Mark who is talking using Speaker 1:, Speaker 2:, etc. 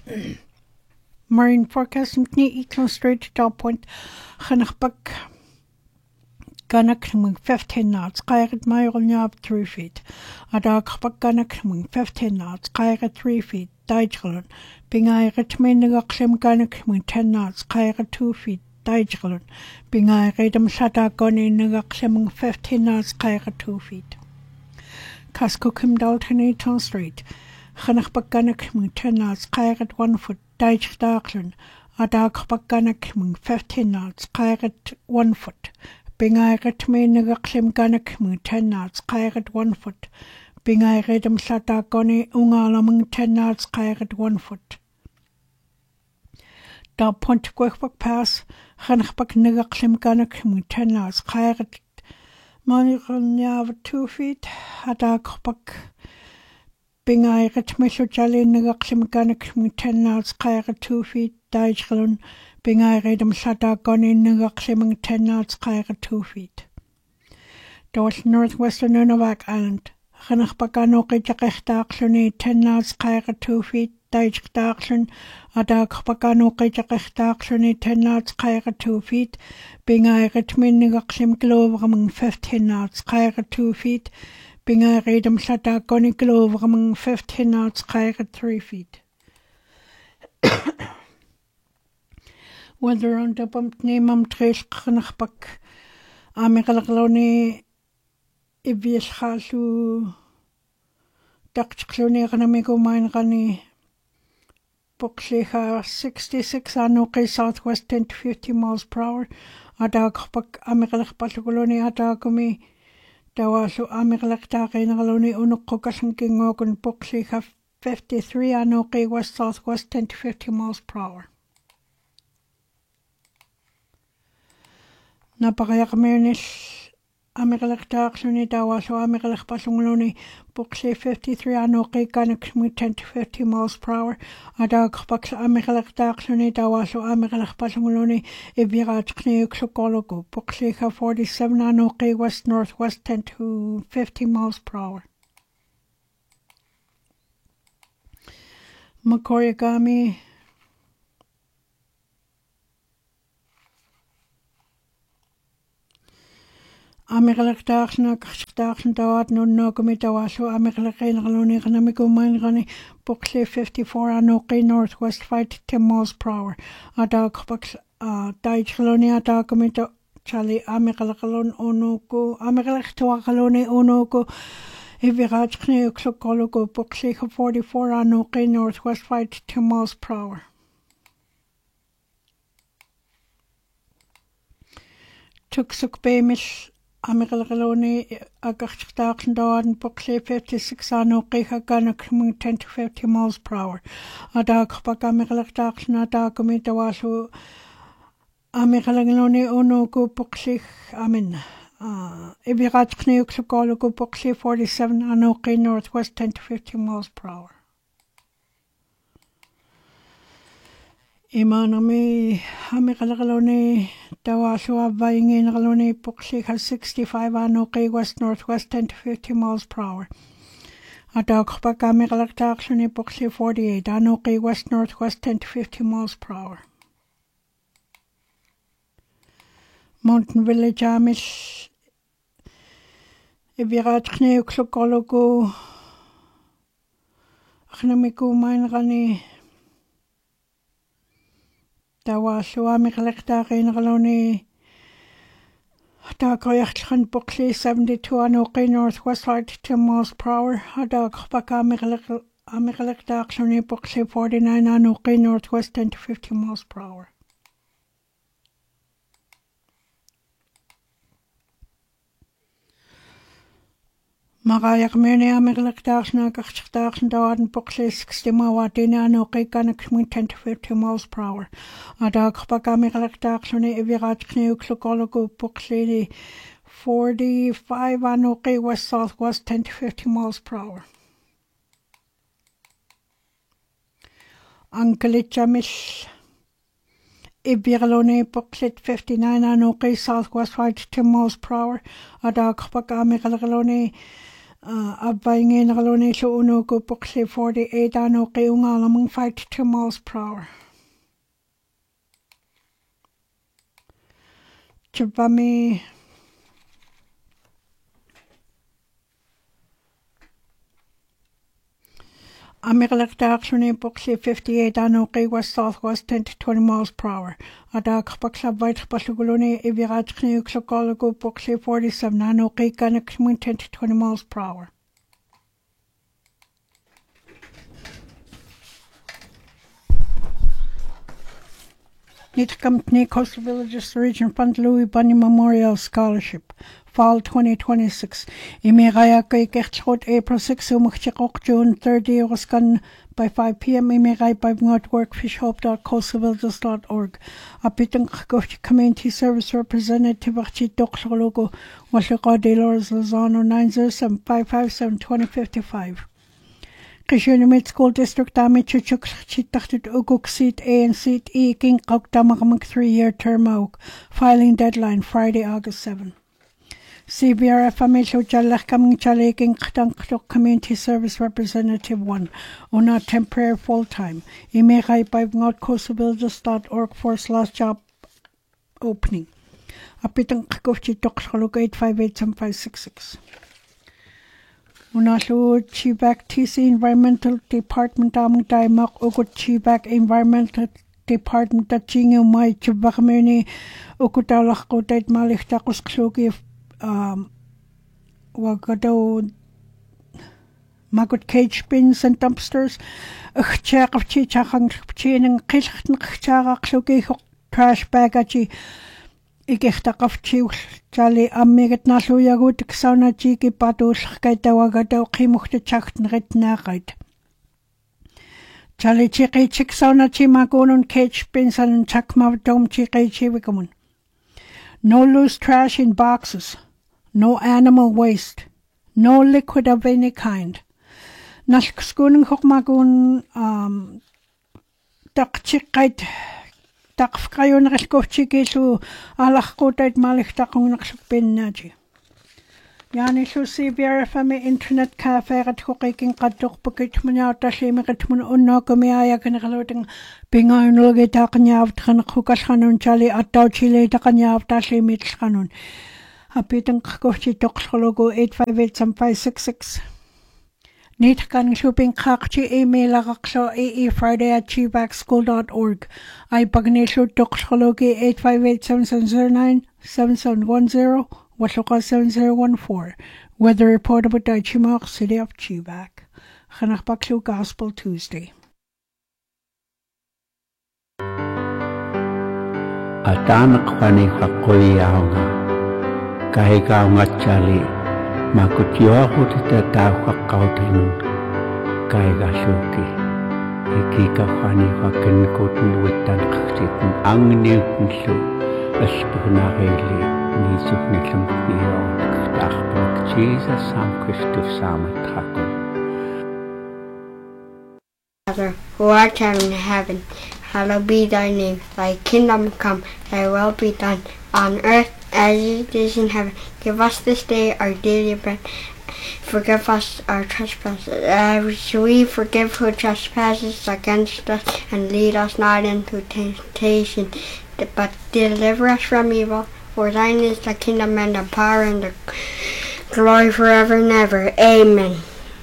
Speaker 1: Marine forecast ni Eastern Strait Dow Point Ganachbak Ganakming 15 knots, Kairat Mayronyab 3 feet. Adakbak Ganakming 15 knots, Kairat 3 feet, Dijgelun. Bingairat Minagaklim Ganakming 10 knots, Kairat 2 feet, Dijgelun. Bingairadam Sadagoni Nagaklim 15 knots, Kairat 2 feet. Kaskokim Dalton Eastern Strait. Ganachbak Ganakming 10 knots, Kairat 1 foot, Dijgelun. Adakbak Ganakming 15 knots, Kairat 1 foot. Bingairat me nagaklim ganakming 10 knots, Kairat 1 foot. Bingairadam Sadagoni Ungalaming 10 knots, Kairat 1 foot. Dow Point Gwechbak Pass, Ganachbak nagaklim ganakming 10 knots, Kairat Maniranyab 2 feet. Adakbak Bingairat Mishojali nagaklim ganakming 10 knots, Kairat 2 feet, Dijgelun. Bingairadam Sadagoni Nagakliming 10 knots, Kairat 2 feet. Towards northwestern Nunavak Island. Ganachbakanoki Jakechtakluni 10 knots, Kairat 2 feet, Dijktaklun. Adakbakanoki Jakechtakluni 10 knots, Kairat 2 feet. Bingairat Minigaklim Gloveraming 15 knots, Kairat 2 feet. Bingairadam Sadagoni Gloveraming 15 knots, Kairat 3 feet. Weather on the bump name Trace Ganachbak Amigaloni Ibias Hasu Dakcloni Ranamigo Mine Rani Boksheha 66 Anoke southwest 10 to 50 miles per hour. Adagbak Amigalak Patagoloni Adagumi Dawasu Amigalak Tarinaloni Unukokasan King Ogun Boksheha 53 Anoke west southwest 10 to 50 miles per hour. Napakayakamirinis Amigalak Darkluni Dawaso Amigalak Pasunguloni Bokshe 53 Anoki Ganakmi 10 to 50 miles per hour. Adagbax Amigalak Darkluni Dawaso Amigalak Pasunguloni Ibirat Kneukologo Bokshe 47 Anoki west northwest 10 to 50 miles per hour. Makoyagami Amigalak Darsna Darsn Dawad no Nogami Dawaso Amigalak Ranaloni Ranamigo Minrani Bokshe 54 Anoki northwest 5 to 10 miles per hour. Adagbax Dijgeloni Adagami Chali Amigalakalon Onogo Amigalak Tawakaloni Onogo Iviraj Kneukologo Bokshe 44 Anoki northwest 5 to 10 miles per hour. Tuksuk Beamish Amigaloni Agachtakan Dawan Bokshe 56 Anoki Ganakming 10 to 50 miles per hour. Adagbak Amigalaktakan Adagami Dawasu Amigaloni Onogo Bokshe Amin. Ibirat Kneukologo Bokshe 47 Anoki northwest 10 to 50 miles per hour. Imanami Amigaloni Dawasu Avaying Galoni Bokshe has 65 Anoki west northwest 10 to 50 miles per hour. Adagbak Amigalaktaksuni Bokshe 48 Anoki west northwest 10 to 50 miles per hour. Mountain Village Amish Ibirat Kneukologo Achnamiku Mainrani Dawasu Amigalak Galoni Dagayachtran Bokshe 72 Anoki northwest 5 to 10 miles per hour. Adagabak Amigalak Daksuni Bokshe 49 Anoki northwest 10 to 50 miles per hour. Magayak Mene Amigalak Darsna Gachtakan Dawan Bokshe 60 Mawadina Anoki Ganakmi 10 to 50 miles per hour. Adagabak Amigalak Darsuni Ivirat Kneukologo Bokshe 45 Anoki west southwest 10 to 50 miles per hour. Angalichamish Ibiraloni Bokshe 59 Anoki southwest 5 to 10 miles per hour. Adagabak Amigaloni Abbaingin Raloni so uno go Buxley 48 ano Keungalamang 52 miles per hour. Chabami Amirlaktaksuni Buxley 58 ano West Southwest 10 to 20 miles per hour. Adak Bakla Bite Basluguluni Iviratni Uxokologo Buxley 47 ano Kanakmun 10 to 20 miles per hour. Nit Company Coastal Villages Region Fund Louis Bunny Memorial Scholarship Fall 2026 Imiraya Gertrud April 6 Umachikok June 30 Roskan by 5 p.m. Imirai by workfishhope.coastalvillages.org Apitung Gochi Community Service Representative Archie Doxologo Washaka Delors Lozano 907-557-2055 Kishunimit School District Dami Chuchuk Chitachit Uguk Seat A and Seat E King Damakam 3-year term oak. Filing deadline Friday, August 7. CBRF Amisho Jalach Coming Chale King Ktank Community Service Representative 1. Una temporary full time. Imerai by coastalvillages.org / job opening. Apitang Kofchi Doxholog 858-7566. Unalu Chibak TC Environmental Department Amang Daimak Ugut Chibak Environmental Department at Jingo Mai Chibakamuni Ukudalach Godait Malik Takus Klugi Wagado Magut cage bins and dumpsters Chak of Chichang Chin and Kishtan Chara Klugi trash bag at Igechtakaf chiw chali amigat nalu yagut sauna chiki patus kaita wagado kimuchte chachten retnagait. Chali chiki chik sauna chimagunun cage bins and chakma dom chiki chiwikamun. No loose trash in boxes. No animal waste. No liquid of any kind. Nashkuskuning hokmagun tak chikait Takf kayo nakashkovchiki su alakkotait maliktakong nakshukpinnaji. Yani su CBRFM internet cafe at hukiking katok bukit munyata shimikat mun unno kumiaya kanakaluting pingayon lagi takanyav tanakukas kanun chali at daw chile takanyav tashimit kanun. Apitang kakovchi tokskologo 858-7566. Nit kan shopping kakchi email akakso aefriday@chibakschool.org. I pagnisho toxology 858-7709-7710 Washoka 7014. Weather report about Daichimok, City of Chibak. Chanakbaksho Gospel Tuesday.
Speaker 2: Atanak pani hakoyaonga. Kahigaonga chali. Makutio hutita tawakautinun kaigashuki ikika khani hakin kutun witan khsitun angnewtun lu aspuhnareli nisuknilam pio takhbok Jesus sam Christus samatrakun.
Speaker 3: Father, who art in heaven, hallowed be thy name. Thy kingdom come, thy will be done, on earth as it is in heaven. Give us this day our daily bread. Forgive us our trespasses, as we forgive who trespasses against us, and lead us not into temptation, but deliver us from evil. For thine is the kingdom and the power and the glory forever and ever. Amen.